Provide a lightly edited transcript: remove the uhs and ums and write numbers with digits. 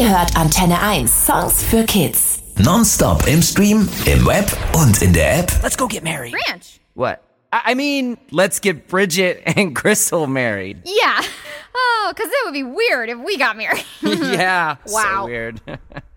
Ihr hört Antenne 1 Songs für Kids. Nonstop im Stream, im Web und in der App. Let's go get married. Ranch. What? I mean, let's get Bridget and Crystal married. Yeah. Oh, because it would be weird if we got married. Yeah. Wow. So weird.